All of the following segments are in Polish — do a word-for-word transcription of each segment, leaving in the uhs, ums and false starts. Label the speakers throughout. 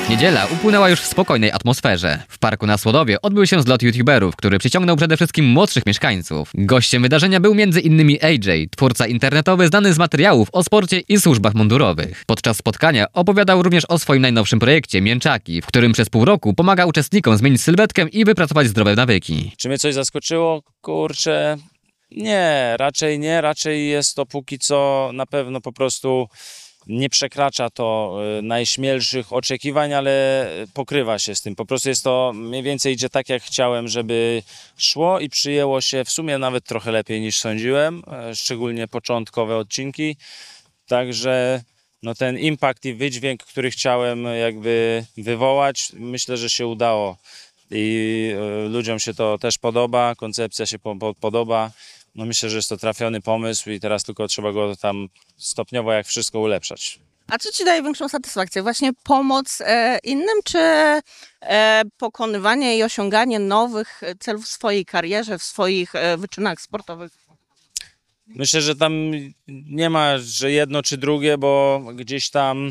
Speaker 1: Niedziela upłynęła już w spokojnej atmosferze. W parku na Słodowie odbył się zlot youtuberów, który przyciągnął przede wszystkim młodszych mieszkańców. Gościem wydarzenia był między innymi A J, twórca internetowy znany z materiałów o sporcie i służbach mundurowych. Podczas spotkania opowiadał również o swoim najnowszym projekcie Mięczaki, w którym przez pół roku pomaga uczestnikom zmienić sylwetkę i wypracować zdrowe nawyki.
Speaker 2: Czy mnie coś zaskoczyło? Kurczę, nie, raczej nie, raczej jest to póki co na pewno po prostu nie przekracza to najśmielszych oczekiwań, ale pokrywa się z tym. Po prostu jest to mniej więcej idzie tak, jak chciałem, żeby szło i przyjęło się w sumie nawet trochę lepiej niż sądziłem, szczególnie początkowe odcinki. Także no ten impact i wydźwięk, który chciałem jakby wywołać, myślę, że się udało. I ludziom się to też podoba, koncepcja się po, po, podoba. No myślę, że jest to trafiony pomysł i teraz tylko trzeba go tam stopniowo jak wszystko ulepszać.
Speaker 3: A co Ci daje większą satysfakcję? Właśnie pomoc e, innym, czy e, pokonywanie i osiąganie nowych celów w swojej karierze, w swoich e, wyczynach sportowych?
Speaker 2: Myślę, że tam nie ma, że jedno czy drugie, bo gdzieś tam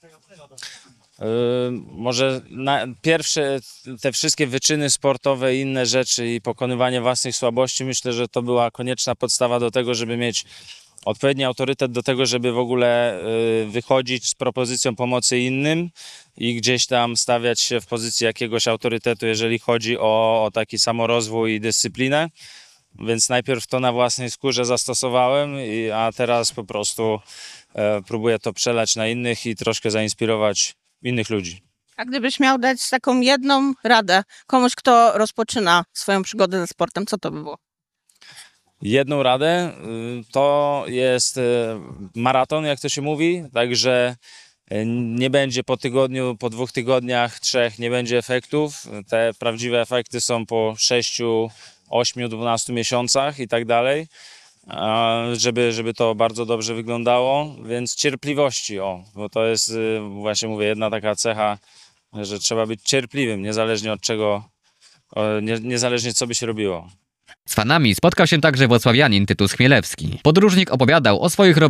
Speaker 2: Yy, może na, pierwsze te wszystkie wyczyny sportowe i inne rzeczy i pokonywanie własnych słabości, myślę, że to była konieczna podstawa do tego, żeby mieć odpowiedni autorytet do tego, żeby w ogóle yy, wychodzić z propozycją pomocy innym i gdzieś tam stawiać się w pozycji jakiegoś autorytetu, jeżeli chodzi o, o taki samorozwój i dyscyplinę. Więc najpierw to na własnej skórze zastosowałem, i, a teraz po prostu e, próbuję to przelać na innych i troszkę zainspirować innych ludzi.
Speaker 3: A gdybyś miał dać taką jedną radę komuś, kto rozpoczyna swoją przygodę ze sportem, co to by było?
Speaker 2: Jedną radę to jest maraton, jak to się mówi, także nie będzie po tygodniu, po dwóch tygodniach, trzech nie będzie efektów. Te prawdziwe efekty są po sześciu, ośmiu, dwunastu miesiącach i tak dalej. Żeby, żeby to bardzo dobrze wyglądało, więc cierpliwości, o, bo to jest właśnie mówię jedna taka cecha, że trzeba być cierpliwym, niezależnie od czego, nie, niezależnie co by się robiło.
Speaker 1: Z fanami spotkał się także włocławianin Tytus Chmielewski. Podróżnik opowiadał o swoich